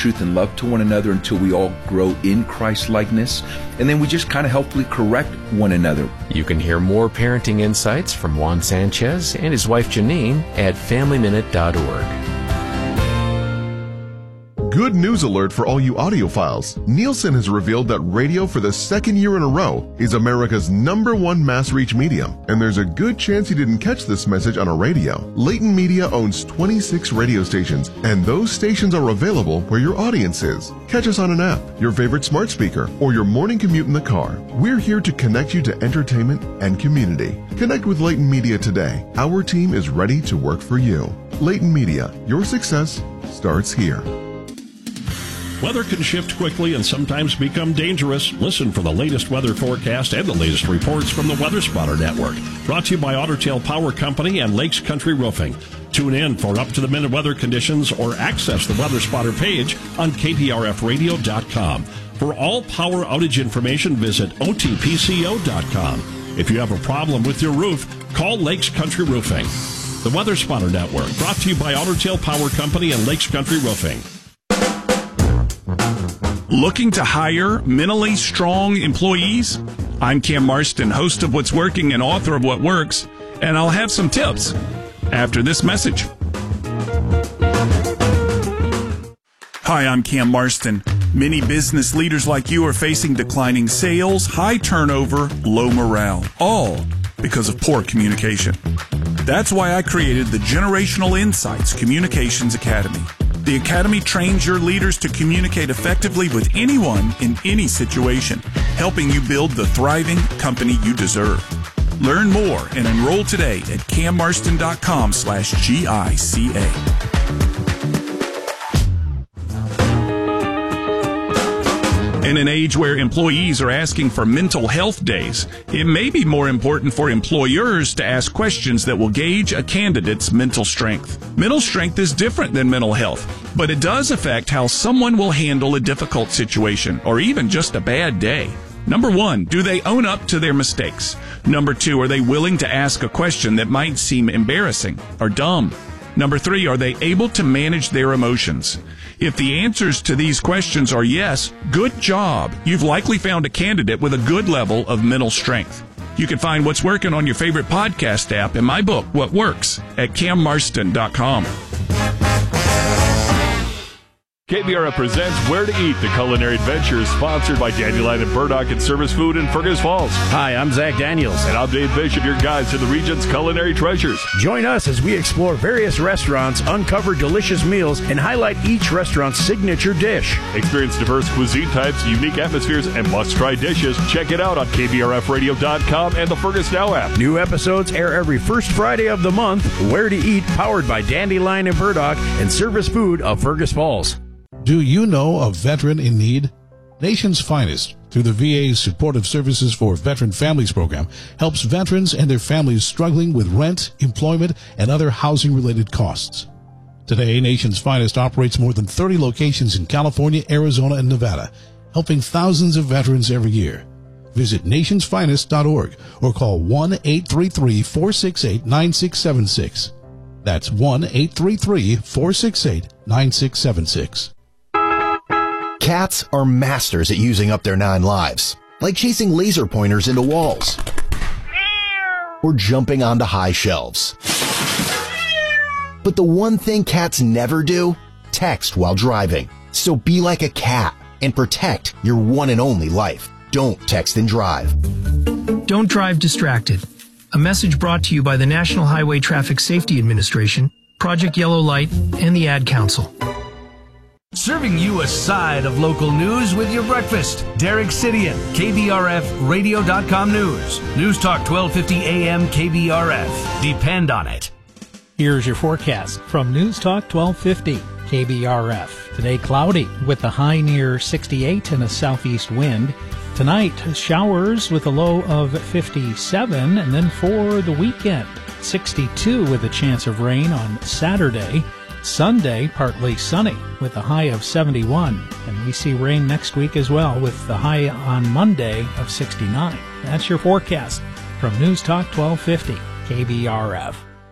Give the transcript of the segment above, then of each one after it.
truth, and love to one another until we all grow in Christ-likeness. And then we just kind of helpfully correct one another. You can hear more parenting insights from Juan Sanchez and his wife Janine at FamilyMinute.org. Good news alert for all you audiophiles. Nielsen has revealed that radio for the second year in a row is America's #1 mass reach medium. And there's a good chance you didn't catch this message on a radio. Leighton Media owns 26 radio stations, and those stations are available where your audience is. Catch us on an app, your favorite smart speaker, or your morning commute in the car. We're here to connect you to entertainment and community. Connect with Leighton Media today. Our team is ready to work for you. Leighton Media, your success starts here. Weather can shift quickly and sometimes become dangerous. Listen for the latest weather forecast and the latest reports from the Weather Spotter Network. Brought to you by Otter Tail Power Company and Lakes Country Roofing. Tune in for up-to-the-minute weather conditions or access the Weather Spotter page on kprfradio.com. For all power outage information, visit otpco.com. If you have a problem with your roof, call Lakes Country Roofing. The Weather Spotter Network, brought to you by Otter Tail Power Company and Lakes Country Roofing. Looking to hire mentally strong employees? I'm Cam Marston, host of What's Working and author of What Works, and I'll have some tips after this message. Hi, I'm Cam Marston. Many business leaders like you are facing declining sales, high turnover, low morale, all because of poor communication. That's why I created the Generational Insights Communications Academy. The Academy trains your leaders to communicate effectively with anyone in any situation, helping you build the thriving company you deserve. Learn more and enroll today at cammarston.com/GICA. In an age where employees are asking for mental health days, it may be more important for employers to ask questions that will gauge a candidate's mental strength. Mental strength is different than mental health, but it does affect how someone will handle a difficult situation or even just a bad day. Number 1, do they own up to their mistakes? Number 2, are they willing to ask a question that might seem embarrassing or dumb? Number 3, are they able to manage their emotions? If the answers to these questions are yes, good job. You've likely found a candidate with a good level of mental strength. You can find What's Working on your favorite podcast app and my book, What Works, at cammarston.com. KBRF presents Where to Eat, the culinary adventure, sponsored by Dandelion and Burdock and Service Food in Fergus Falls. Hi, I'm Zach Daniels. And I'm Dave Bishop, your guides to the region's culinary treasures. Join us as we explore various restaurants, uncover delicious meals, and highlight each restaurant's signature dish. Experience diverse cuisine types, unique atmospheres, and must-try dishes. Check it out on kbrfradio.com and the Fergus Now app. New episodes air every first Friday of the month. Where to Eat, powered by Dandelion and Burdock and Service Food of Fergus Falls. Do you know a veteran in need? Nation's Finest, through the VA's Supportive Services for Veteran Families program, helps veterans and their families struggling with rent, employment, and other housing-related costs. Today, Nation's Finest operates more than 30 locations in California, Arizona, and Nevada, helping thousands of veterans every year. Visit nationsfinest.org or call 1-833-468-9676. That's 1-833-468-9676. Cats are masters at using up their 9 lives, like chasing laser pointers into walls or jumping onto high shelves. But the one thing cats never do, text while driving. So be like a cat and protect your one and only life. Don't text and drive. Don't drive distracted. A message brought to you by the National Highway Traffic Safety Administration, Project Yellow Light, and the Ad Council. Serving you a side of local news with your breakfast. Derek Sidian, KBRFradio.com News. News Talk 1250 AM KBRF. Depend on it. Here's your forecast from News Talk 1250 KBRF. Today cloudy with a high near 68 and a southeast wind. Tonight showers with a low of 57, and then for the weekend 62 with a chance of rain on Saturday. Sunday, partly sunny with a high of 71. And we see rain next week as well with the high on Monday of 69. That's your forecast from News Talk 1250 KBRF.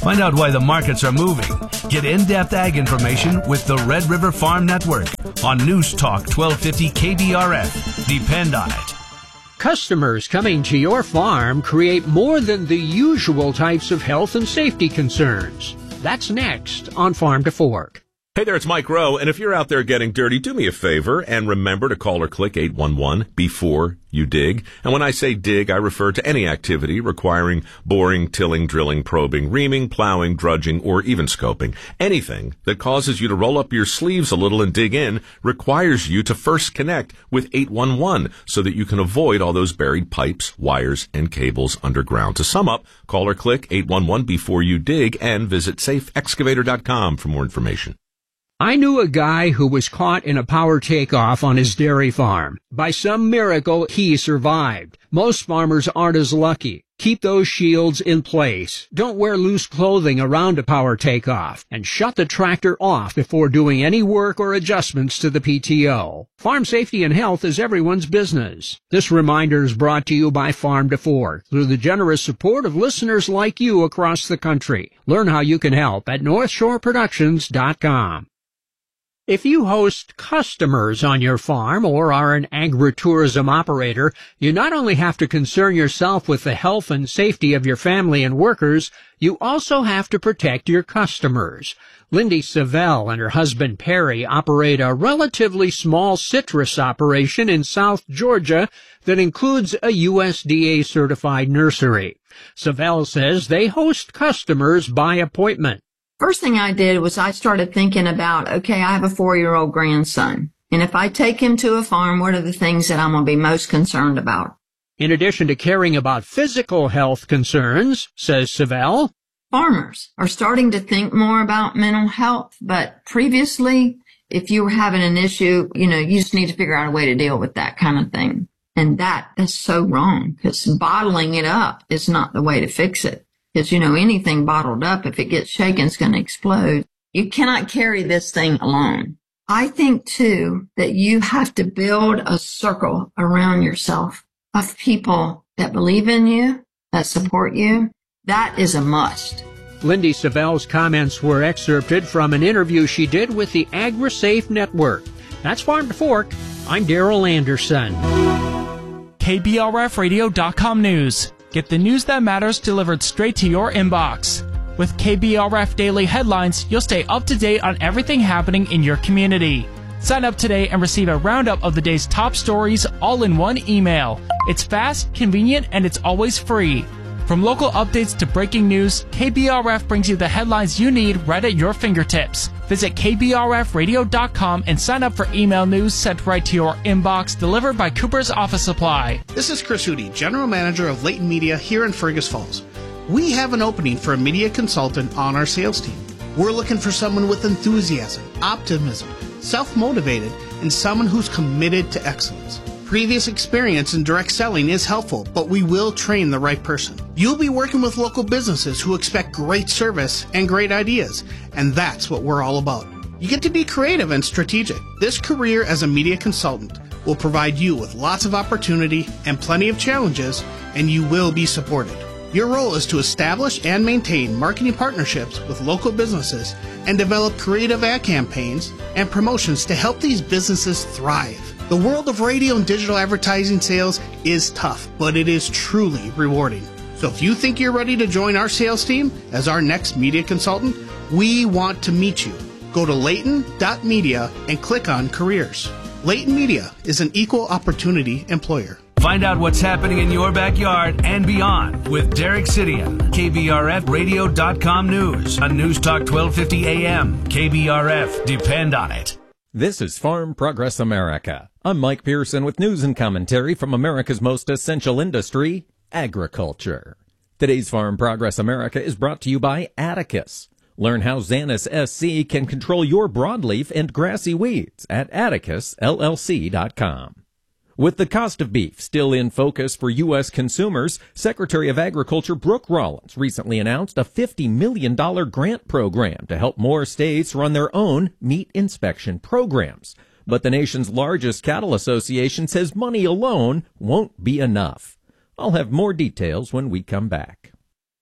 Find out why the markets are moving. Get in-depth ag information with the Red River Farm Network on News Talk 1250 KBRF. Depend on it. Customers coming to your farm create more than the usual types of health and safety concerns. That's next on Farm to Fork. Hey there, it's Mike Rowe, and if you're out there getting dirty, do me a favor and remember to call or click 811 before you dig. And when I say dig, I refer to any activity requiring boring, tilling, drilling, probing, reaming, plowing, drudging, or even scoping. Anything that causes you to roll up your sleeves a little and dig in requires you to first connect with 811 so that you can avoid all those buried pipes, wires, and cables underground. To sum up, call or click 811 before you dig and visit safeexcavator.com for more information. I knew a guy who was caught in a power takeoff on his dairy farm. By some miracle, he survived. Most farmers aren't as lucky. Keep those shields in place. Don't wear loose clothing around a power takeoff. And shut the tractor off before doing any work or adjustments to the PTO. Farm safety and health is everyone's business. This reminder is brought to you by Farm to Fork through the generous support of listeners like you across the country. Learn how you can help at NorthshoreProductions.com. If you host customers on your farm or are an agritourism operator, you not only have to concern yourself with the health and safety of your family and workers, you also have to protect your customers. Lindy Savell and her husband Perry operate a relatively small citrus operation in South Georgia that includes a USDA-certified nursery. Savell says they host customers by appointment. First thing I did was I started thinking about, okay, I have a 4-year-old grandson. And if I take him to a farm, what are the things that I'm going to be most concerned about? In addition to caring about physical health concerns, says Savell, farmers are starting to think more about mental health. But previously, if you were having an issue, you just need to figure out a way to deal with that kind of thing. And that is so wrong because bottling it up is not the way to fix it. Because, anything bottled up, if it gets shaken, it's going to explode. You cannot carry this thing alone. I think, too, that you have to build a circle around yourself of people that believe in you, that support you. That is a must. Lindy Savell's comments were excerpted from an interview she did with the AgriSafe Network. That's Farm to Fork. I'm Daryl Anderson. KBRFradio.com News. Get the news that matters delivered straight to your inbox. With KBRF Daily Headlines, you'll stay up to date on everything happening in your community. Sign up today and receive a roundup of the day's top stories all in one email. It's fast, convenient, and it's always free. From local updates to breaking news, KBRF brings you the headlines you need right at your fingertips. Visit KBRFradio.com and sign up for email news sent right to your inbox, delivered by Cooper's Office Supply. This is Chris Hootie, General Manager of Leighton Media here in Fergus Falls. We have an opening for a media consultant on our sales team. We're looking for someone with enthusiasm, optimism, self-motivated, and someone who's committed to excellence. Previous experience in direct selling is helpful, but we will train the right person. You'll be working with local businesses who expect great service and great ideas, and that's what we're all about. You get to be creative and strategic. This career as a media consultant will provide you with lots of opportunity and plenty of challenges, and you will be supported. Your role is to establish and maintain marketing partnerships with local businesses and develop creative ad campaigns and promotions to help these businesses thrive. The world of radio and digital advertising sales is tough, but it is truly rewarding. So if you think you're ready to join our sales team as our next media consultant, we want to meet you. Go to Leighton.media and click on Careers. Leighton Media is an equal opportunity employer. Find out what's happening in your backyard and beyond with Derek Sidian, KBRFradio.com News on News Talk 1250 AM. KBRF, depend on it. This is Farm Progress America. I'm Mike Pearson with news and commentary from America's most essential industry, agriculture. Today's Farm Progress America is brought to you by Atticus. Learn how Xanus SC can control your broadleaf and grassy weeds at atticusllc.com. With the cost of beef still in focus for U.S. consumers, Secretary of Agriculture Brooke Rollins recently announced a $50 million grant program to help more states run their own meat inspection programs. But the nation's largest cattle association says money alone won't be enough. I'll have more details when we come back.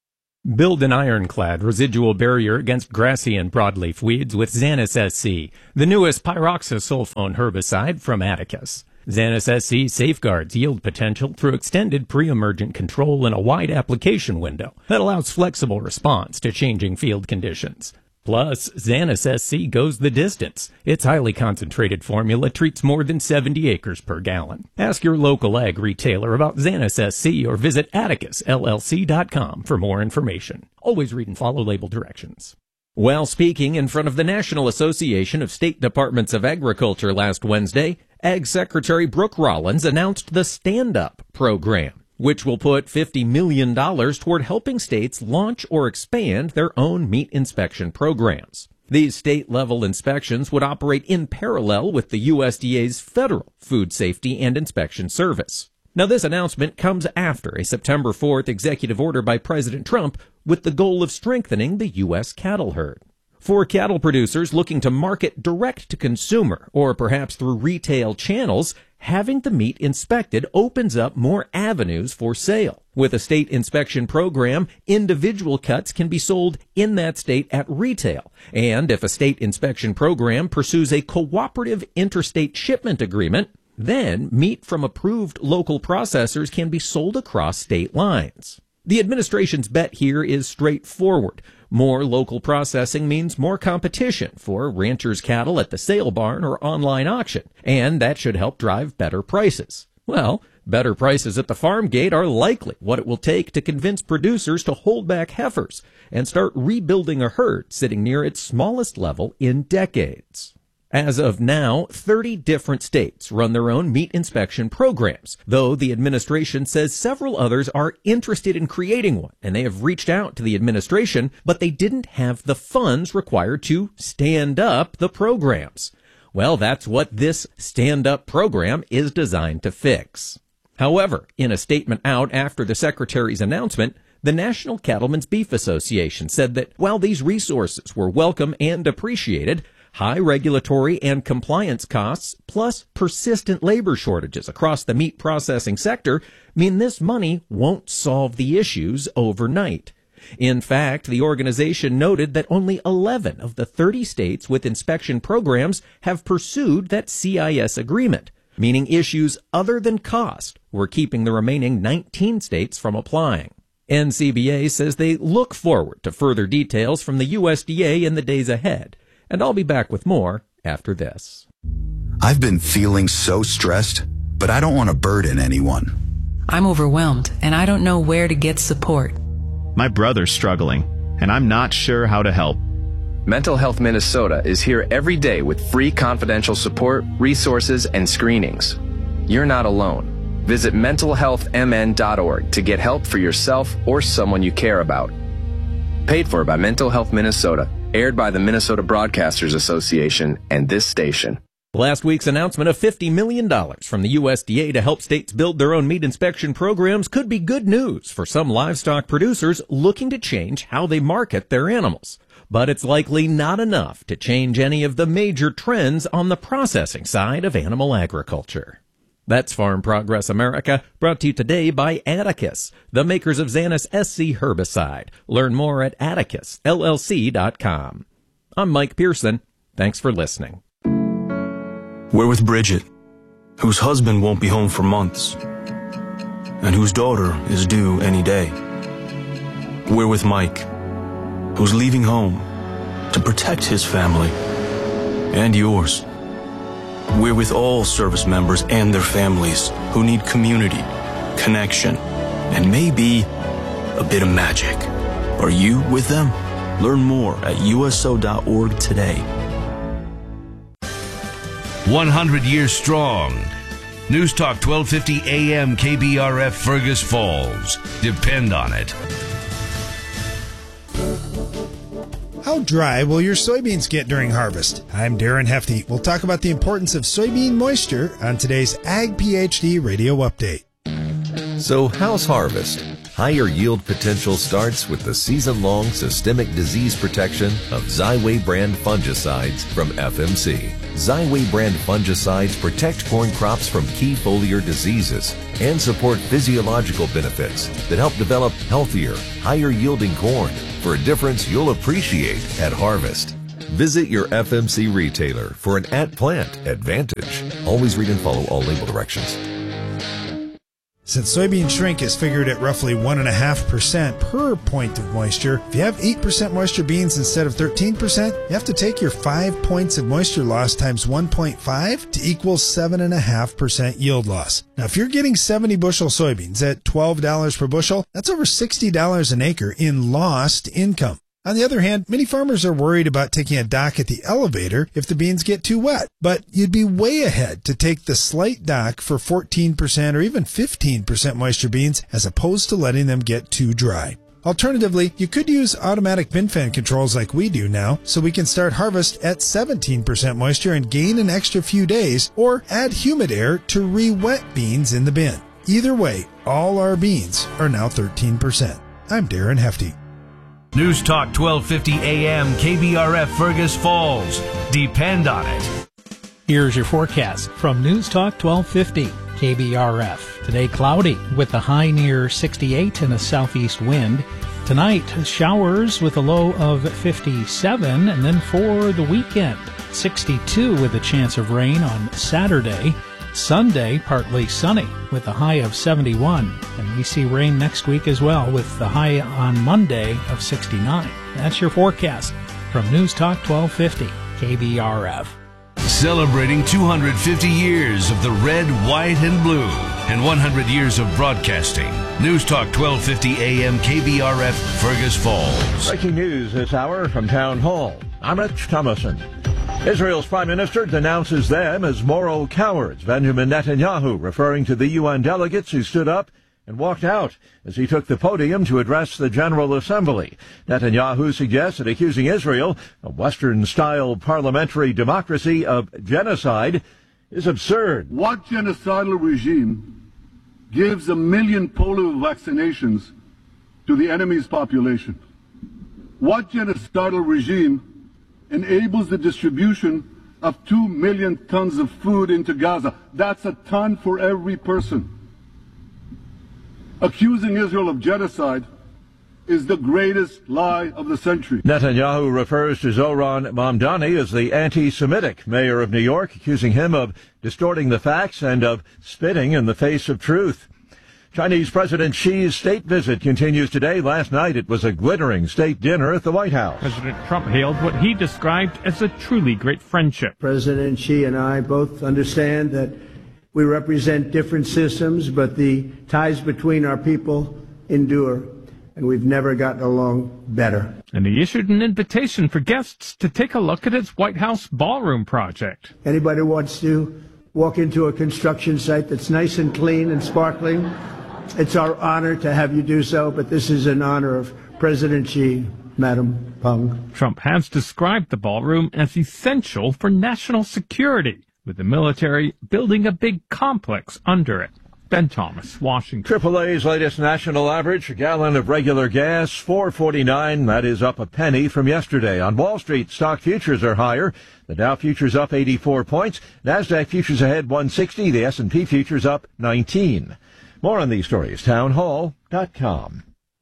Build an ironclad residual barrier against grassy and broadleaf weeds with Xanus SC, the newest pyroxasulfone herbicide from Atticus. Xanus SC safeguards yield potential through extended pre-emergent control in a wide application window that allows flexible response to changing field conditions. Plus, Xanus SC goes the distance. Its highly concentrated formula treats more than 70 acres per gallon. Ask your local ag retailer about Xanus SC or visit AtticusLLC.com for more information. Always read and follow label directions. While speaking in front of the National Association of State Departments of Agriculture last Wednesday, Ag Secretary Brooke Rollins announced the Stand Up program, which will put $50 million toward helping states launch or expand their own meat inspection programs. These state-level inspections would operate in parallel with the USDA's federal Food Safety and Inspection Service. Now, this announcement comes after a September 4th executive order by President Trump with the goal of strengthening the U.S. cattle herd. For cattle producers looking to market direct to consumer or perhaps through retail channels, having the meat inspected opens up more avenues for sale. With a state inspection program, individual cuts can be sold in that state at retail. And if a state inspection program pursues a cooperative interstate shipment agreement, then meat from approved local processors can be sold across state lines. The administration's bet here is straightforward. More local processing means more competition for ranchers' cattle at the sale barn or online auction, and that should help drive better prices. Well, better prices at the farm gate are likely what it will take to convince producers to hold back heifers and start rebuilding a herd sitting near its smallest level in decades. As of now, 30 different states run their own meat inspection programs, though the administration says several others are interested in creating one, and they have reached out to the administration, but they didn't have the funds required to stand up the programs. Well, that's what this Stand Up program is designed to fix. However, in a statement out after the Secretary's announcement, the National Cattlemen's Beef Association said that while these resources were welcome and appreciated, high regulatory and compliance costs, plus persistent labor shortages across the meat processing sector, mean this money won't solve the issues overnight. In fact, the organization noted that only 11 of the 30 states with inspection programs have pursued that CIS agreement, meaning issues other than cost were keeping the remaining 19 states from applying. NCBA says they look forward to further details from the USDA in the days ahead. And I'll be back with more after this. I've been feeling so stressed, but I don't want to burden anyone. I'm overwhelmed, and I don't know where to get support. My brother's struggling, and I'm not sure how to help. Mental Health Minnesota is here every day with free confidential support, resources, and screenings. You're not alone. Visit mentalhealthmn.org to get help for yourself or someone you care about. Paid for by Mental Health Minnesota. Aired by the Minnesota Broadcasters Association and this station. Last week's announcement of $50 million from the USDA to help states build their own meat inspection programs could be good news for some livestock producers looking to change how they market their animals. But it's likely not enough to change any of the major trends on the processing side of animal agriculture. That's Farm Progress America, brought to you today by Atticus, the makers of Xanus SC herbicide. Learn more at AtticusLLC.com. I'm Mike Pearson. Thanks for listening. We're with Bridget, whose husband won't be home for months, and whose daughter is due any day. We're with Mike, who's leaving home to protect his family and yours. We're with all service members and their families who need community, connection, and maybe a bit of magic. Are you with them? Learn more at USO.org today. 100 years strong. News Talk 1250 AM KBRF Fergus Falls. Depend on it. How dry will your soybeans get during harvest? I'm Darren Hefty. We'll talk about the importance of soybean moisture on today's Ag PhD Radio Update. So how's harvest? Higher yield potential starts with the season-long systemic disease protection of Xyway brand fungicides from FMC. Xyway brand fungicides protect corn crops from key foliar diseases and support physiological benefits that help develop healthier, higher yielding corn for a difference you'll appreciate at harvest. Visit your FMC retailer for an at-plant advantage. Always read and follow all label directions. Since soybean shrink is figured at roughly 1.5% per point of moisture, if you have 8% moisture beans instead of 13%, you have to take your 5 points of moisture loss times 1.5 to equal 7.5% yield loss. Now, if you're getting 70 bushel soybeans at $12 per bushel, that's over $60 an acre in lost income. On the other hand, many farmers are worried about taking a dock at the elevator if the beans get too wet. But you'd be way ahead to take the slight dock for 14% or even 15% moisture beans as opposed to letting them get too dry. Alternatively, you could use automatic bin fan controls like we do now, so we can start harvest at 17% moisture and gain an extra few days, or add humid air to re-wet beans in the bin. Either way, all our beans are now 13%. I'm Darren Hefty. News Talk 1250 AM KBRF Fergus Falls. Depend on it. Here's your forecast from News Talk 1250 KBRF. Today cloudy with a high near 68 and a southeast wind. Tonight showers with a low of 57, and then for the weekend 62 with a chance of rain on Saturday. Sunday, partly sunny with a high of 71. And we see rain next week as well with the high on Monday of 69. That's your forecast from News Talk 1250 KBRF. Celebrating 250 years of the red, white, and blue and 100 years of broadcasting. News Talk 1250 AM KBRF Fergus Falls. Breaking news this hour from Town Hall. I'm Rich Thomason. Israel's prime minister denounces them as moral cowards. Benjamin Netanyahu referring to the UN delegates who stood up and walked out as he took the podium to address the General Assembly. Netanyahu suggested accusing Israel, a Western-style parliamentary democracy, of genocide is absurd. What genocidal regime gives 1 million polio vaccinations to the enemy's population? What genocidal regime enables the distribution of 2 million tons of food into Gaza? That's a ton for every person. Accusing Israel of genocide is the greatest lie of the century. Netanyahu refers to Zohran Mamdani as the anti-Semitic mayor of New York, accusing him of distorting the facts and of spitting in the face of truth. Chinese President Xi's state visit continues today. Last night it was a glittering state dinner at the White House. President Trump hailed what he described as a truly great friendship. President Xi and I both understand that we represent different systems, but the ties between our people endure, and we've never gotten along better. And he issued an invitation for guests to take a look at his White House ballroom project. Anybody who wants to walk into a construction site that's nice and clean and sparkling, it's our honor to have you do so, but this is in honor of President Xi, Madam Peng. Trump has described the ballroom as essential for national security, with the military building a big complex under it. Ben Thomas, Washington. AAA's latest national average, a gallon of regular gas, $4.49. That is up a penny from yesterday. On Wall Street, stock futures are higher. The Dow futures up 84 points. NASDAQ futures ahead 160. The S&P futures up 19. More on these stories, townhall.com.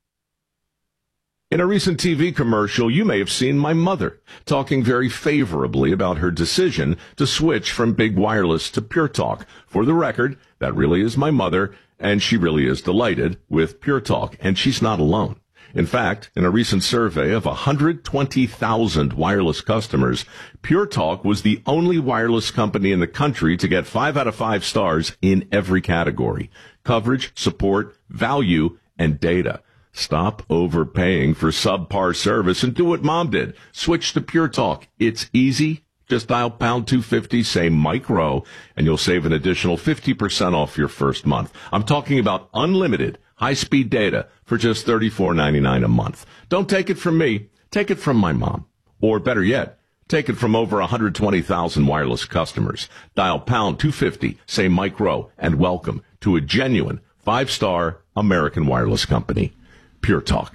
In a recent TV commercial, you may have seen my mother talking very favorably about her decision to switch from Big Wireless to Pure Talk. For the record, that really is my mother, and she really is delighted with Pure Talk, and she's not alone. In fact, in a recent survey of 120,000 wireless customers, Pure Talk was the only wireless company in the country to get 5 out of 5 stars in every category: coverage, support, value, and data. Stop overpaying for subpar service and do what Mom did. Switch to Pure Talk. It's easy. Just dial pound 250, say micro, and you'll save an additional 50% off your first month. I'm talking about unlimited high-speed data for just $34.99 a month. Don't take it from me. Take it from my mom. Or better yet, take it from over 120,000 wireless customers. Dial pound 250, say micro, and welcome to a genuine 5-star American Wireless Company. Pure Talk.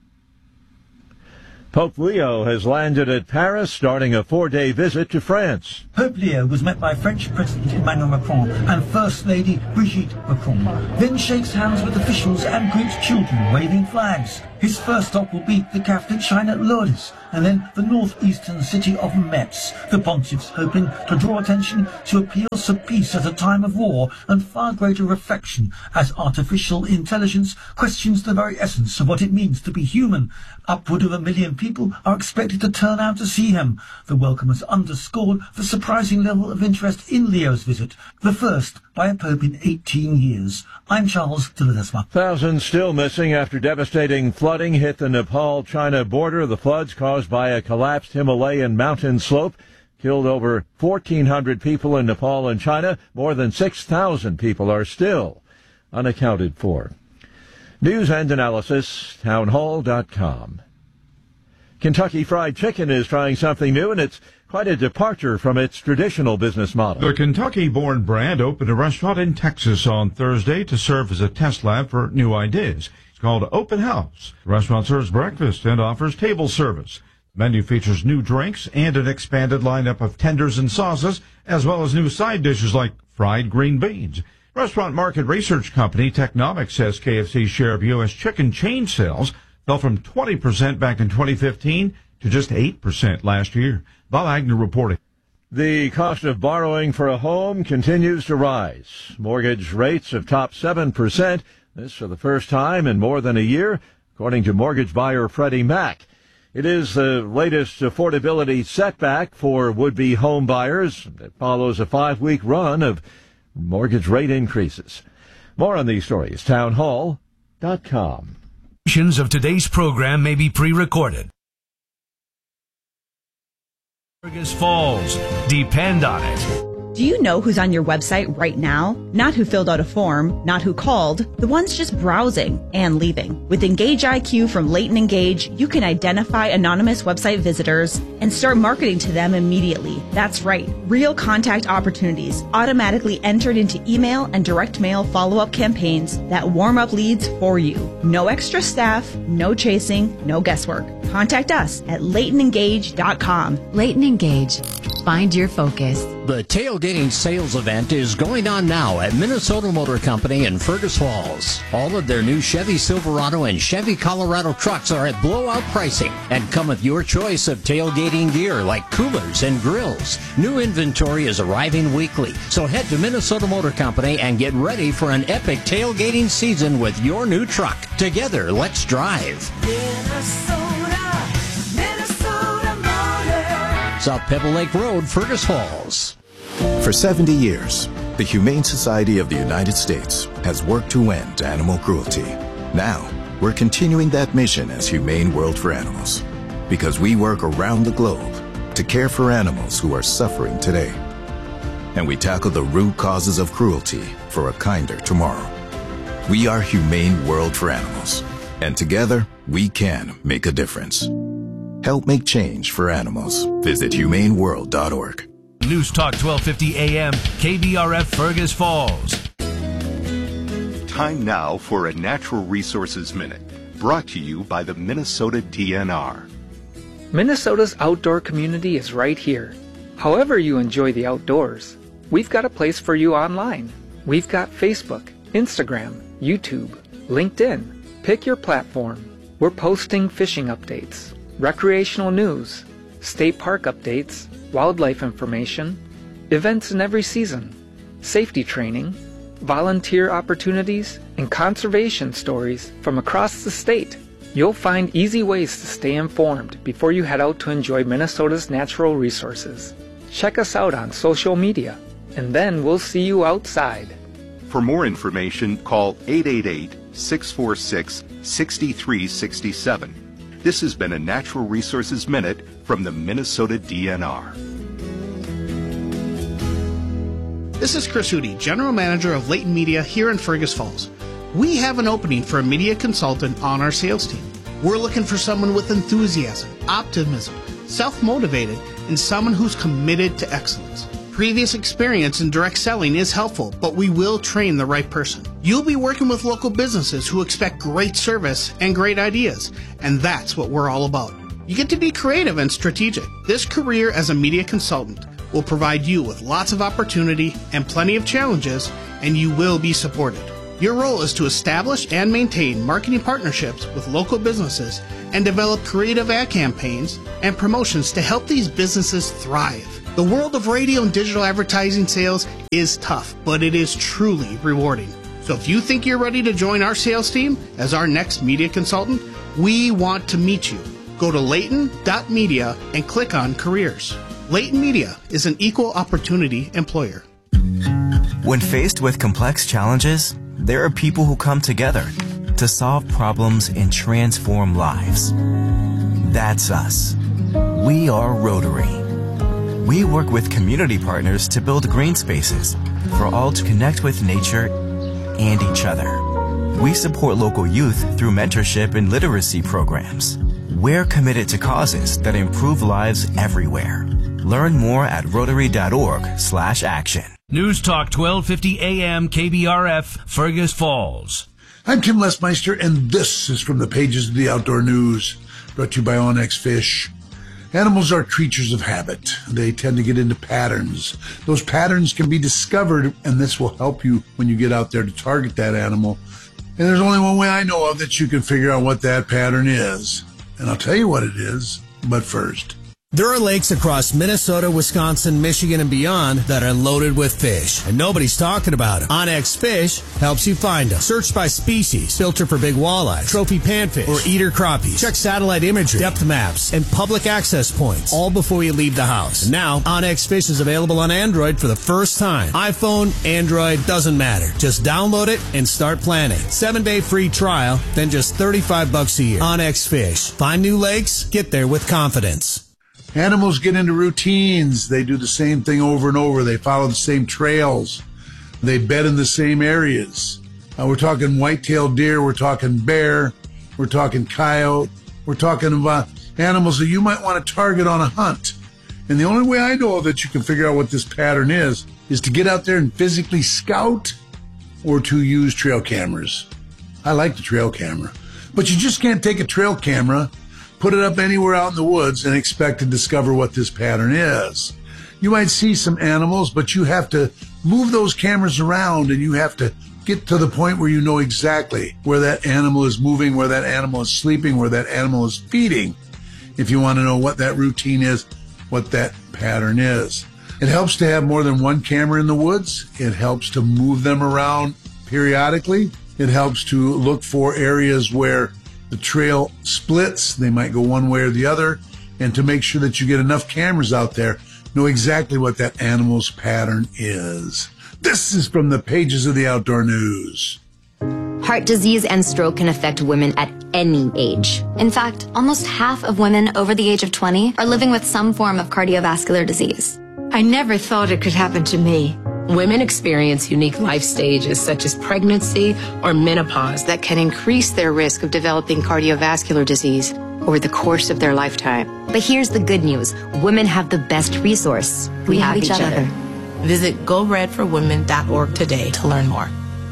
Pope Leo has landed at Paris, starting a 4-day visit to France. Pope Leo was met by French President Emmanuel Macron and First Lady Brigitte Macron, then shakes hands with officials and greets children waving flags. His first stop will be the Catholic shrine at Lourdes, and then the northeastern city of Metz. The pontiff's hoping to draw attention to appeals for peace at a time of war and far greater reflection as artificial intelligence questions the very essence of what it means to be human. Upward of 1 million people are expected to turn out to see him. The welcome has underscored the surprising level of interest in Leo's visit, the first by a pope in 18 years. I'm Charles de Ledesma. Thousands still missing after devastating flooding hit the Nepal-China border. The floods caused by a collapsed Himalayan mountain slope killed over 1,400 people in Nepal and China. More than 6,000 people are still unaccounted for. News and analysis, townhall.com. Kentucky Fried Chicken is trying something new, and it's quite a departure from its traditional business model. The Kentucky-born brand opened a restaurant in Texas on Thursday to serve as a test lab for new ideas. It's called Open House. The restaurant serves breakfast and offers table service. The menu features new drinks and an expanded lineup of tenders and sauces, as well as new side dishes like fried green beans. Restaurant market research company Technomic says KFC's share of U.S. chicken chain sales fell from 20% back in 2015 to just 8% last year. Bob Agnew reporting. The cost of borrowing for a home continues to rise. Mortgage rates have topped 7%. This for the first time in more than a year, according to mortgage buyer Freddie Mac. It is the latest affordability setback for would-be home buyers. It follows a 5-week run of mortgage rate increases. More on these stories, townhall.com. Of today's program may be pre-recorded. Fergus Falls. Depend on it. Do you know who's on your website right now? Not who filled out a form, not who called, the ones just browsing and leaving. With Engage IQ from Leighton Engage, you can identify anonymous website visitors and start marketing to them immediately. That's right, real contact opportunities automatically entered into email and direct mail follow-up campaigns that warm up leads for you. No extra staff, no chasing, no guesswork. Contact us at LeightonEngage.com. Leighton Engage. Find your focus. The tailgating sales event is going on now at Minnesota Motor Company in Fergus Falls. All of their new Chevy Silverado and Chevy Colorado trucks are at blowout pricing and come with your choice of tailgating gear like coolers and grills. New inventory is arriving weekly, so head to Minnesota Motor Company and get ready for an epic tailgating season with your new truck. Together, let's drive. South Pebble Lake Road, Fergus Falls. For 70 years, the Humane Society of the United States has worked to end animal cruelty. Now, we're continuing that mission as Humane World for Animals, because we work around the globe to care for animals who are suffering today. And we tackle the root causes of cruelty for a kinder tomorrow. We are Humane World for Animals, and together, we can make a difference. Help make change for animals. Visit humaneworld.org. News Talk 1250 AM, KBRF Fergus Falls. Time now for a Natural Resources Minute, brought to you by the Minnesota DNR. Minnesota's outdoor community is right here. However you enjoy the outdoors, we've got a place for you online. We've got Facebook, Instagram, YouTube, LinkedIn. Pick your platform. We're posting fishing updates, recreational news, state park updates, wildlife information, events in every season, safety training, volunteer opportunities, and conservation stories from across the state. You'll find easy ways to stay informed before you head out to enjoy Minnesota's natural resources. Check us out on social media, and then we'll see you outside. For more information, call 888-646-6367. This has been a Natural Resources Minute from the Minnesota DNR. This is Chris Hootie, General Manager of Leighton Media here in Fergus Falls. We have an opening for a media consultant on our sales team. We're looking for someone with enthusiasm, optimism, self-motivated, and someone who's committed to excellence. previous experience in direct selling is helpful, but we will train the right person. You'll be working with local businesses who expect great service and great ideas, and that's what we're all about. You get to be creative and strategic. This career as a media consultant will provide you with lots of opportunity and plenty of challenges, and you will be supported. Your role is to establish and maintain marketing partnerships with local businesses and develop creative ad campaigns and promotions to help these businesses thrive. The world of radio and digital advertising sales is tough, but it is truly rewarding. So if you think you're ready to join our sales team as our next media consultant, we want to meet you. Go to layton.media and click on careers. Layton Media is an equal opportunity employer. When faced with complex challenges, there are people who come together to solve problems and transform lives. That's us. We are Rotary. We work with community partners to build green spaces for all to connect with nature and each other. We support local youth through mentorship and literacy programs. We're committed to causes that improve lives everywhere. Learn more at Rotary.org/action. News Talk 1250 AM KBRF, Fergus Falls. I'm Tim Lesmeister, and this is from the pages of the Outdoor News, brought to you by Onyx Fish. Animals are creatures of habit. They tend to get into patterns. Those patterns can be discovered, and this will help you when you get out there to target that animal. And there's only one way I know of that you can figure out what that pattern is. And I'll tell you what it is, but first. There are lakes across Minnesota, Wisconsin, Michigan, and beyond that are loaded with fish, and nobody's talking about them. Onyx Fish helps you find them. Search by species, filter for big walleye, trophy panfish, or eater crappies. Check satellite imagery, depth maps, and public access points, all before you leave the house. And now, Onyx Fish is available on Android for the first time. iPhone, Android, doesn't matter. Just download it and start planning. 7-day free trial, then just $35 a year. Onyx Fish. Find new lakes, get there with confidence. Animals get into routines. They do the same thing over and over. They follow the same trails. They bed in the same areas. We're talking white-tailed deer. We're talking bear. We're talking coyote. We're talking about animals that you might want to target on a hunt. And the only way I know that you can figure out what this pattern is to get out there and physically scout or to use trail cameras. I like the trail camera. But you just can't take a trail camera, put it up anywhere out in the woods, and expect to discover what this pattern is. You might see some animals, but you have to move those cameras around, and you have to get to the point where you know exactly where that animal is moving, where that animal is sleeping, where that animal is feeding, if you want to know what that routine is, what that pattern is. It helps to have more than one camera in the woods. It helps to move them around periodically. It helps to look for areas where the trail splits. They might go one way or the other. And to make sure that you get enough cameras out there, know exactly what that animal's pattern is. This is from the pages of the Outdoor News. Heart disease and stroke can affect women at any age. In fact, almost half of women over the age of 20 are living with some form of cardiovascular disease. I never thought it could happen to me. Women experience unique life stages such as pregnancy or menopause that can increase their risk of developing cardiovascular disease over the course of their lifetime. But here's the good news. Women have the best resource. We have each other. Visit GoRedForWomen.org today to learn more.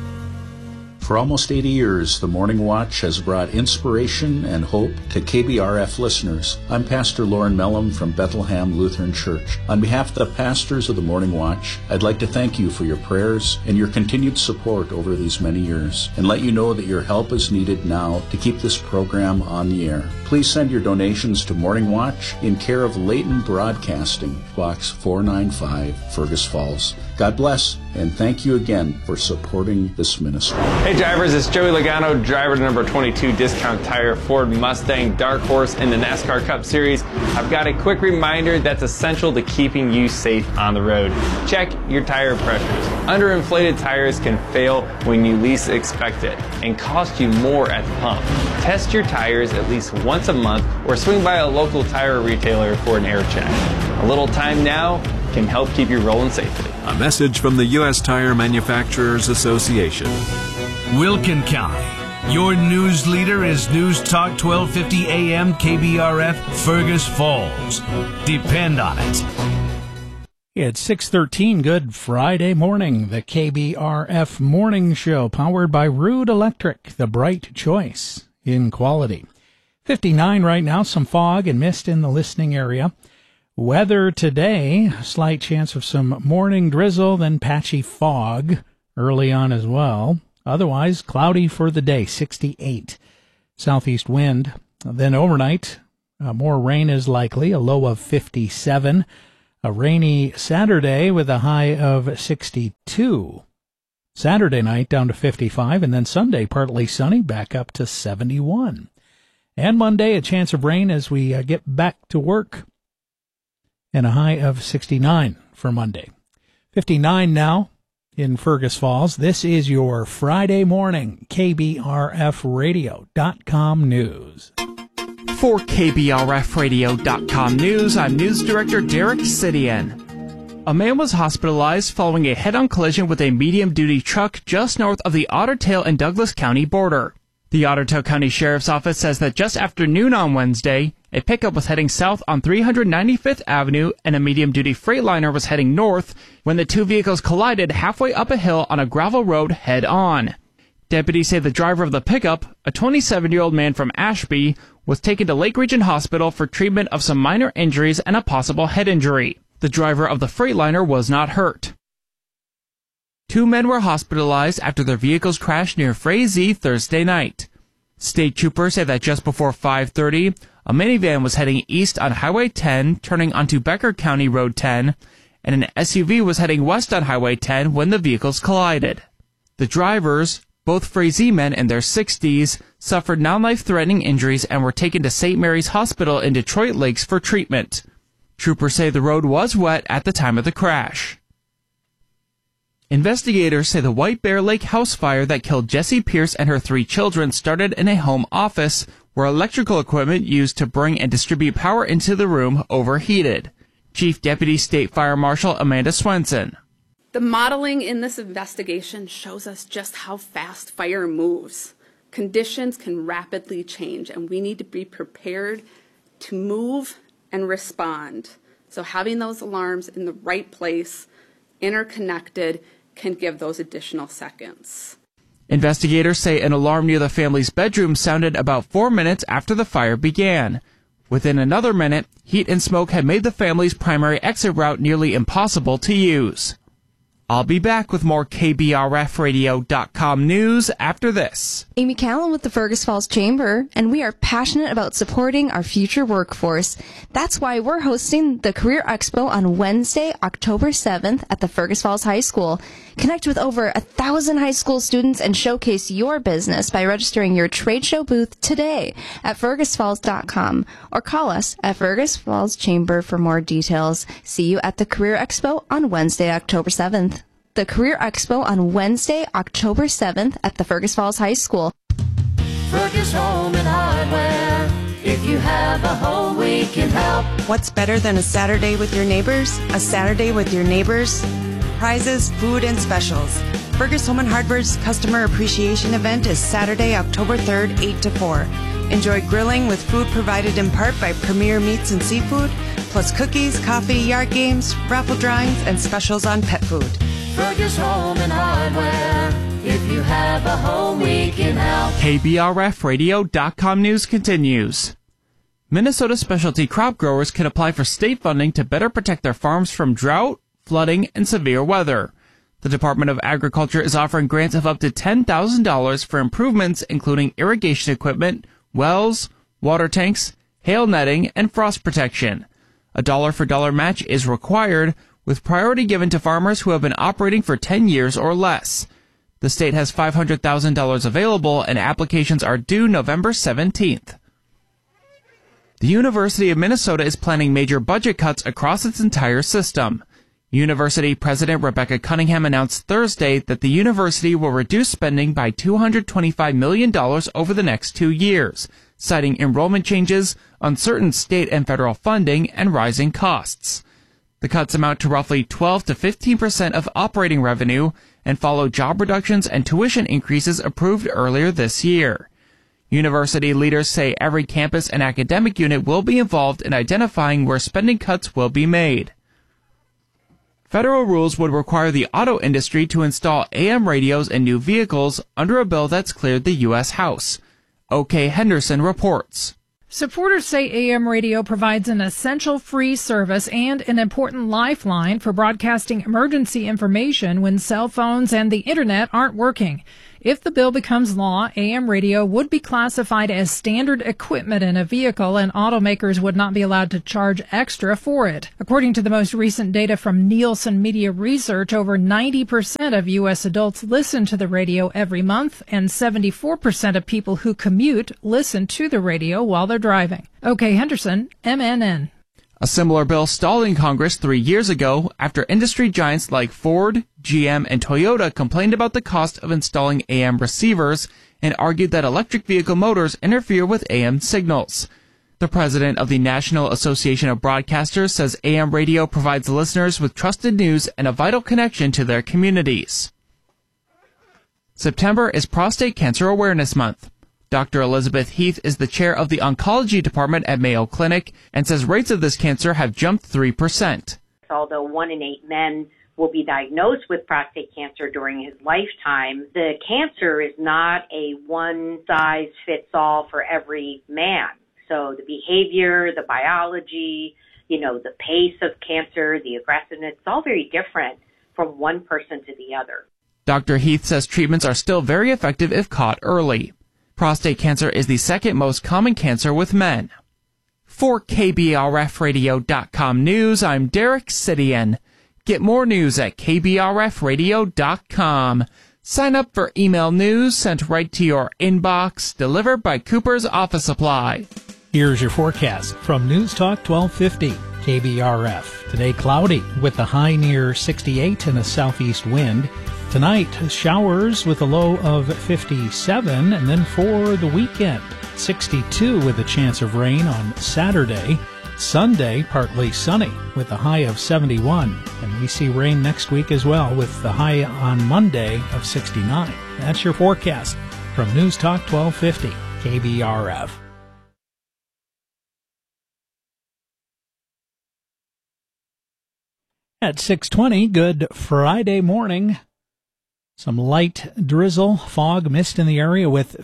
For almost 80 years, the Morning Watch has brought inspiration and hope to KBRF listeners. I'm Pastor Lauren Mellum from Bethlehem Lutheran Church. On behalf of the pastors of the Morning Watch, I'd like to thank you for your prayers and your continued support over these many years, and let you know that your help is needed now to keep this program on the air. Please send your donations to Morning Watch in care of Layton Broadcasting, Box 495, Fergus Falls. God bless, and thank you again for supporting this ministry. Hey drivers, it's Joey Logano, driver to number 22 Discount Tire Ford Mustang Dark Horse in the NASCAR Cup Series. I've got a quick reminder that's essential to keeping you safe on the road. Check your tire pressures. Underinflated tires can fail when you least expect it and cost you more at the pump. Test your tires at least once a month or swing by a local tire retailer for an air check. A little time now can help keep you rolling safely. A message from the U.S. Tire Manufacturers Association. Wilkin County. Your news leader is News Talk 1250 AM KBRF, Fergus Falls. Depend on it. It's 6:13. Good Friday morning. The KBRF Morning Show, powered by Rude Electric, the bright choice in quality. 59 right now, some fog and mist in the listening area. Weather today, slight chance of some morning drizzle, then patchy fog early on as well. Otherwise, cloudy for the day, 68. Southeast wind. Then overnight, more rain is likely, a low of 57. A rainy Saturday with a high of 62. Saturday night down to 55, and then Sunday partly sunny, back up to 71. And Monday, a chance of rain as we get back to work, and a high of 69 for Monday. 59 now in Fergus Falls. This is your Friday morning KBRFradio.com news. For KBRFradio.com news, I'm News Director Derek Sidian. A man was hospitalized following a head-on collision with a medium-duty truck just north of the Otter Tail and Douglas County border. The Otter Tail County Sheriff's Office says that just after noon on Wednesday, a pickup was heading south on 395th Avenue and a medium-duty Freightliner was heading north when the two vehicles collided halfway up a hill on a gravel road head-on. Deputies say the driver of the pickup, a 27-year-old man from Ashby, was taken to Lake Region Hospital for treatment of some minor injuries and a possible head injury. The driver of the Freightliner was not hurt. Two men were hospitalized after their vehicles crashed near Frazee Thursday night. State troopers say that just before 5:30, a minivan was heading east on Highway 10, turning onto Becker County Road 10, and an SUV was heading west on Highway 10 when the vehicles collided. The drivers, both Frazee men in their 60s, suffered non-life-threatening injuries and were taken to St. Mary's Hospital in Detroit Lakes for treatment. Troopers say the road was wet at the time of the crash. Investigators say the White Bear Lake house fire that killed Jessie Pierce and her 3 children started in a home office where electrical equipment used to bring and distribute power into the room overheated. Chief Deputy State Fire Marshal Amanda Swenson. The modeling in this investigation shows us just how fast fire moves. Conditions can rapidly change, and we need to be prepared to move and respond. So having those alarms in the right place, interconnected, can give those additional seconds. Investigators say an alarm near the family's bedroom sounded about 4 minutes after the fire began. Within another minute, heat and smoke had made the family's primary exit route nearly impossible to use. I'll be back with more KBRFradio.com news after this. Amy Callan with the Fergus Falls Chamber, and we are passionate about supporting our future workforce. That's why we're hosting the Career Expo on Wednesday, October 7th at the Fergus Falls High School. Connect with over 1,000 high school students and showcase your business by registering your trade show booth today at fergusfalls.com or call us at Fergus Falls Chamber for more details. See you at the Career Expo on Wednesday, October 7th. The Career Expo on Wednesday, October 7th at the Fergus Falls High School. Fergus Home and Hardware. If you have a home, we can help. What's better than a Saturday with your neighbors? A Saturday with your neighbors? Prizes, food, and specials. Fergus Home and Hardware's Customer Appreciation Event is Saturday, October 3rd, 8 to 4. Enjoy grilling with food provided in part by Premier Meats and Seafood, plus cookies, coffee, yard games, raffle drawings, and specials on pet food. Fergus Home and Hardware. If you have a home, we can help. KBRFradio.com news continues. Minnesota specialty crop growers can apply for state funding to better protect their farms from drought, flooding, and severe weather. The Department of Agriculture is offering grants of up to $10,000 for improvements including irrigation equipment, wells, water tanks, hail netting, and frost protection. A dollar-for-dollar match is required, with priority given to farmers who have been operating for 10 years or less. The state has $500,000 available, and applications are due November 17th. The University of Minnesota is planning major budget cuts across its entire system. University President Rebecca Cunningham announced Thursday that the university will reduce spending by $225 million over the next 2 years, citing enrollment changes, uncertain state and federal funding, and rising costs. The cuts amount to roughly 12 to 15% of operating revenue and follow job reductions and tuition increases approved earlier this year. University leaders say every campus and academic unit will be involved in identifying where spending cuts will be made. Federal rules would require the auto industry to install AM radios in new vehicles under a bill that's cleared the U.S. House. O.K. Henderson reports. Supporters say AM radio provides an essential free service and an important lifeline for broadcasting emergency information when cell phones and the internet aren't working. If the bill becomes law, AM radio would be classified as standard equipment in a vehicle, and automakers would not be allowed to charge extra for it. According to the most recent data from Nielsen Media Research, over 90% of U.S. adults listen to the radio every month, and 74% of people who commute listen to the radio while they're driving. O.K. Henderson, MNN. A similar bill stalled in Congress 3 years ago after industry giants like Ford, GM, and Toyota complained about the cost of installing AM receivers and argued that electric vehicle motors interfere with AM signals. The president of the National Association of Broadcasters says AM radio provides listeners with trusted news and a vital connection to their communities. September is Prostate Cancer Awareness Month. Dr. Elizabeth Heath is the chair of the oncology department at Mayo Clinic and says rates of this cancer have jumped 3%. Although 1 in 8 men will be diagnosed with prostate cancer during his lifetime, the cancer is not a one-size-fits-all for every man. So the behavior, the biology, the pace of cancer, the aggressiveness, it's all very different from one person to the other. Dr. Heath says treatments are still very effective if caught early. Prostate cancer is the second most common cancer with men. For KBRFradio.com News, I'm Derek Sidian. Get more news at KBRFradio.com. Sign up for email news sent right to your inbox, delivered by Cooper's Office Supply. Here's your forecast from News Talk 1250 KBRF. Today cloudy with a high near 68 and a southeast wind. Tonight, showers with a low of 57, and then for the weekend, 62 with a chance of rain on Saturday. Sunday, partly sunny with a high of 71, and we see rain next week as well with the high on Monday of 69. That's your forecast from News Talk 1250 KBRF. At 6:20, good Friday morning. Some light drizzle, fog, mist in the area with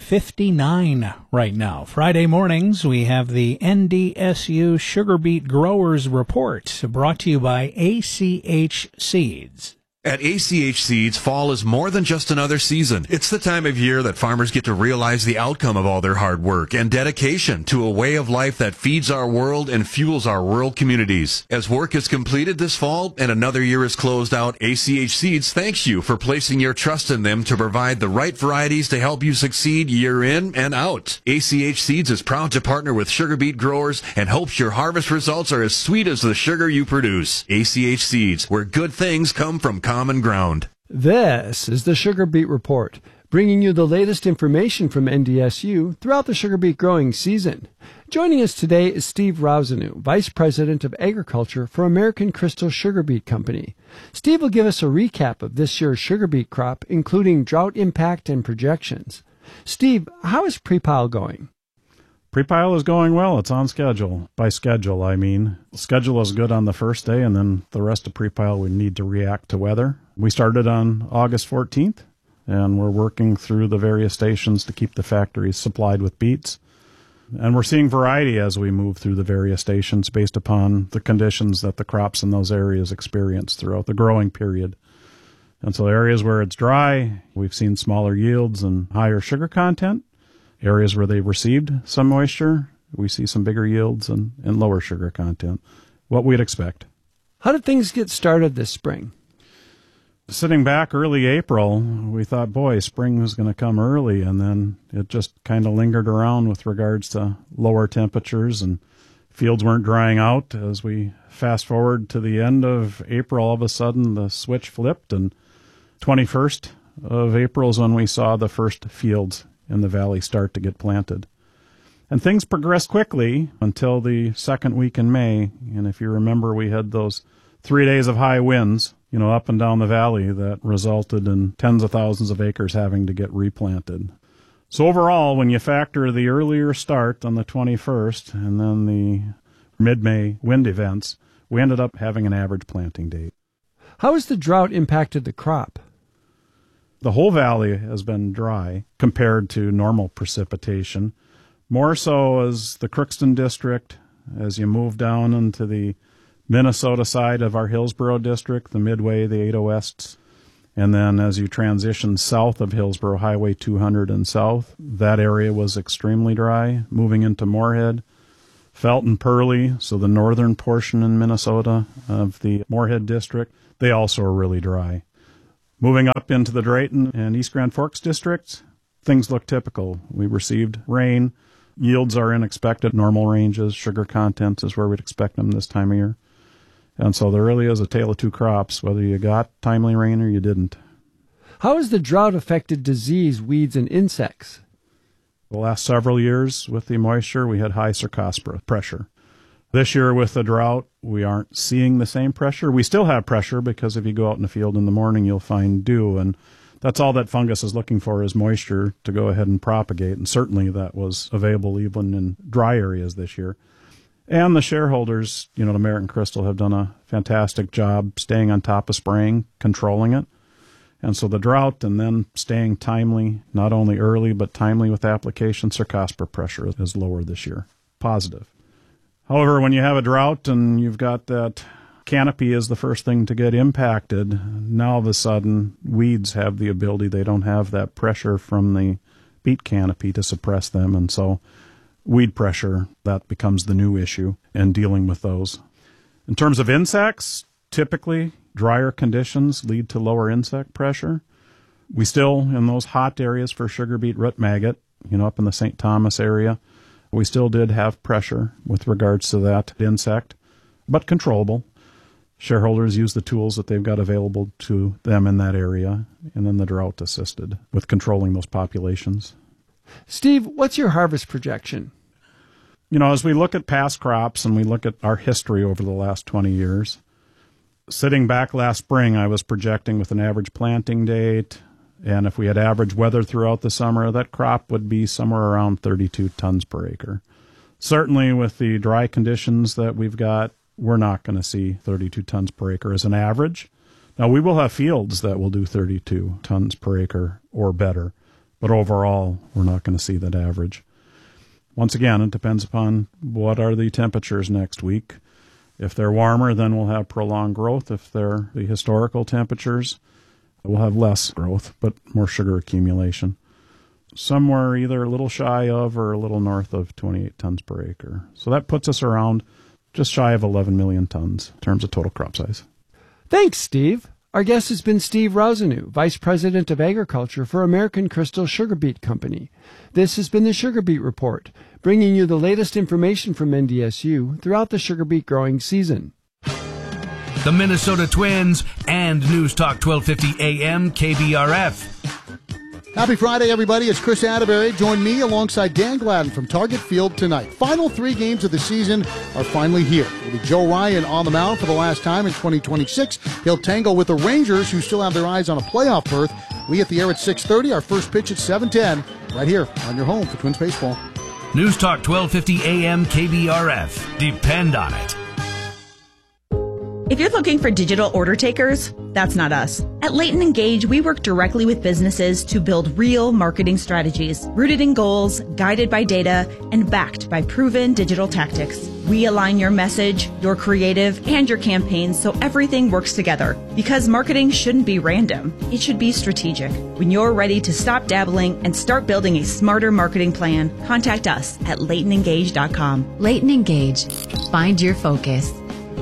59 right now. Friday mornings, we have the NDSU Sugar Beet Growers Report, brought to you by ACH Seeds. At ACH Seeds, fall is more than just another season. It's the time of year that farmers get to realize the outcome of all their hard work and dedication to a way of life that feeds our world and fuels our rural communities. As work is completed this fall and another year is closed out, ACH Seeds thanks you for placing your trust in them to provide the right varieties to help you succeed year in and out. ACH Seeds is proud to partner with sugar beet growers and hopes your harvest results are as sweet as the sugar you produce. ACH Seeds, where good things come from common ground. This is the Sugar Beet Report, bringing you the latest information from NDSU throughout the sugar beet growing season. Joining us today is Steve Rousanu, Vice President of Agriculture for American Crystal Sugar Beet Company. Steve will give us a recap of this year's sugar beet crop, including drought impact and projections. Steve, how is pre-pile going? Pre-pile is going well. It's on schedule. By schedule, I mean. Schedule is good on the first day, and then the rest of pre-pile we need to react to weather. We started on August 14th, and we're working through the various stations to keep the factories supplied with beets. And we're seeing variety as we move through the various stations based upon the conditions that the crops in those areas experience throughout the growing period. And so areas where it's dry, we've seen smaller yields and higher sugar content. Areas where they've received some moisture, we see some bigger yields and lower sugar content. What we'd expect. How did things get started this spring? Sitting back early April, we thought, boy, spring was going to come early, and then it just kind of lingered around with regards to lower temperatures, and fields weren't drying out. As we fast forward to the end of April, all of a sudden the switch flipped, and 21st of April is when we saw the first fields in the valley start to get planted. And things progressed quickly until the second week in May. And if you remember, we had those 3 days of high winds, up and down the valley that resulted in tens of thousands of acres having to get replanted. So overall, when you factor the earlier start on the 21st and then the mid-May wind events, we ended up having an average planting date. How has the drought impacted the crop? The whole valley has been dry compared to normal precipitation. More so as the Crookston district, as you move down into the Minnesota side of our Hillsborough district, the Midway, the 8 Wests, and then as you transition south of Hillsborough, Highway 200 and south, that area was extremely dry. Moving into Moorhead, Felton, Pearly, so the northern portion in Minnesota of the Moorhead district, they also are really dry. Moving up into the Drayton and East Grand Forks districts, things look typical. We received rain. Yields are in expected normal ranges. Sugar content is where we'd expect them this time of year. And so there really is a tale of two crops, whether you got timely rain or you didn't. How has the drought affected disease, weeds, and insects? The last several years with the moisture, we had high cercospora pressure. This year with the drought, we aren't seeing the same pressure. We still have pressure because if you go out in the field in the morning, you'll find dew. And that's all that fungus is looking for is moisture to go ahead and propagate. And certainly that was available even in dry areas this year. And the shareholders, the American Crystal, have done a fantastic job staying on top of spraying, controlling it. And so the drought and then staying timely, not only early, but timely with application, cercospora pressure is lower this year. Positive. However, when you have a drought and you've got that canopy is the first thing to get impacted, now all of a sudden weeds have the ability, they don't have that pressure from the beet canopy to suppress them. And so weed pressure, that becomes the new issue and dealing with those. In terms of insects, typically drier conditions lead to lower insect pressure. We still, in those hot areas for sugar beet root maggot, up in the St. Thomas area, we still did have pressure with regards to that insect, but controllable. Shareholders use the tools that they've got available to them in that area, and then the drought assisted with controlling those populations. Steve, what's your harvest projection? As we look at past crops and we look at our history over the last 20 years, sitting back last spring, I was projecting with an average planting date, and if we had average weather throughout the summer, that crop would be somewhere around 32 tons per acre. Certainly with the dry conditions that we've got, we're not going to see 32 tons per acre as an average. Now, we will have fields that will do 32 tons per acre or better, but overall, we're not going to see that average. Once again, it depends upon what are the temperatures next week. If they're warmer, then we'll have prolonged growth. If they're the historical temperatures, we'll have less growth, but more sugar accumulation. Somewhere either a little shy of or a little north of 28 tons per acre. So that puts us around just shy of 11 million tons in terms of total crop size. Thanks, Steve. Our guest has been Steve Rousanu, Vice President of Agriculture for American Crystal Sugar Beet Company. This has been the Sugar Beet Report, bringing you the latest information from NDSU throughout the sugar beet growing season. The Minnesota Twins and News Talk 1250 AM KBRF. Happy Friday, everybody. It's Chris Atterbury. Join me alongside Dan Gladden from Target Field tonight. Final 3 games of the season are finally here. It'll be Joe Ryan on the mound for the last time in 2026. He'll tangle with the Rangers, who still have their eyes on a playoff berth. We hit the air at 6:30. Our first pitch at 7:10. Right here on your home for Twins baseball. News Talk 1250 AM KBRF. Depend on it. If you're looking for digital order takers, that's not us. At Leighton Engage, we work directly with businesses to build real marketing strategies, rooted in goals, guided by data, and backed by proven digital tactics. We align your message, your creative, and your campaigns so everything works together. Because marketing shouldn't be random. It should be strategic. When you're ready to stop dabbling and start building a smarter marketing plan, contact us at LeightonEngage.com. Leighton Engage. Find your focus.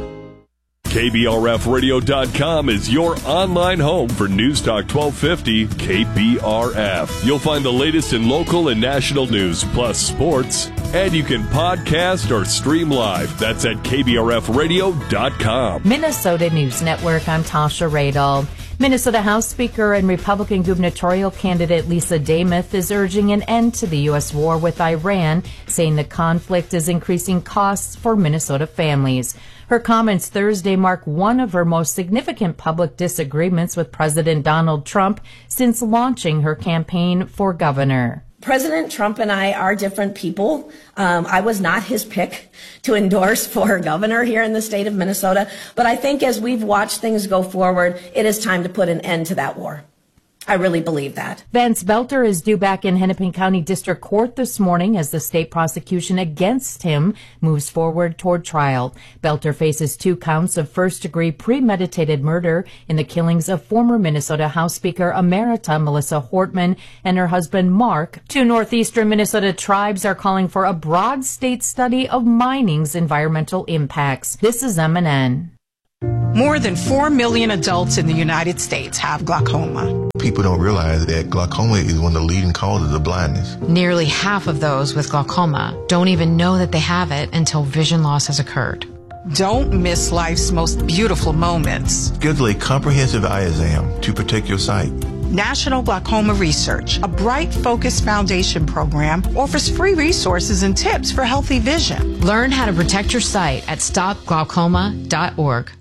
KBRFradio.com is your online home for News Talk 1250 KBRF. You'll find the latest in local and national news, plus sports, and you can podcast or stream live. That's at KBRFradio.com. Minnesota News Network, I'm Tasha Radel. Minnesota House Speaker and Republican gubernatorial candidate Lisa Demuth is urging an end to the U.S. war with Iran, saying the conflict is increasing costs for Minnesota families. Her comments Thursday mark one of her most significant public disagreements with President Donald Trump since launching her campaign for governor. President Trump and I are different people. I was not his pick to endorse for governor here in the state of Minnesota. But I think as we've watched things go forward, it is time to put an end to that war. I really believe that. Vance Belter is due back in Hennepin County District Court this morning as the state prosecution against him moves forward toward trial. Belter faces 2 counts of first-degree premeditated murder in the killings of former Minnesota House Speaker Emerita Melissa Hortman and her husband Mark. 2 northeastern Minnesota tribes are calling for a broad state study of mining's environmental impacts. This is MNN. More than 4 million adults in the United States have glaucoma. People don't realize that glaucoma is one of the leading causes of blindness. Nearly half of those with glaucoma don't even know that they have it until vision loss has occurred. Don't miss life's most beautiful moments. Schedule a comprehensive eye exam to protect your sight. National Glaucoma Research, a Bright Focus Foundation program, offers free resources and tips for healthy vision. Learn how to protect your sight at stopglaucoma.org.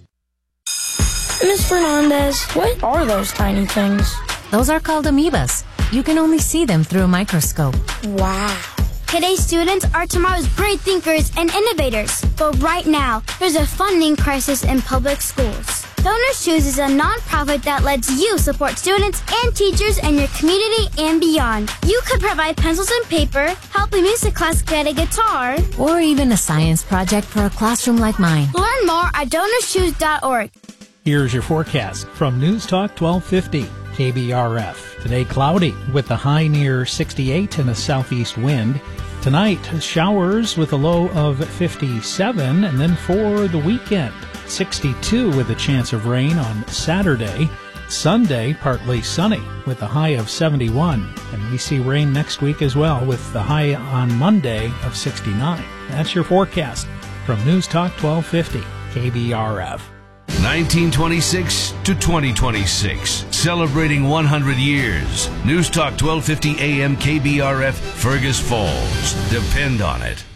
Ms. Fernandez, what are those tiny things? Those are called amoebas. You can only see them through a microscope. Wow. Today's students are tomorrow's great thinkers and innovators. But right now, there's a funding crisis in public schools. Donors Choose is a nonprofit that lets you support students and teachers in your community and beyond. You could provide pencils and paper, help a music class get a guitar, or even a science project for a classroom like mine. Learn more at DonorsChoose.org. Here's your forecast from News Talk 1250 KBRF. Today cloudy with a high near 68 and a southeast wind. Tonight showers with a low of 57, and then for the weekend 62 with a chance of rain on Saturday. Sunday partly sunny with a high of 71, and we see rain next week as well with the high on Monday of 69. That's your forecast from News Talk 1250 KBRF. 1926 to 2026, celebrating 100 years. News Talk 1250 AM KBRF, Fergus Falls. Depend on it.